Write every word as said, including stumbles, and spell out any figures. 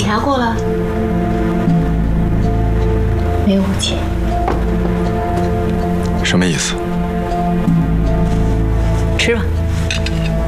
查过了，没有武器。 什么意思？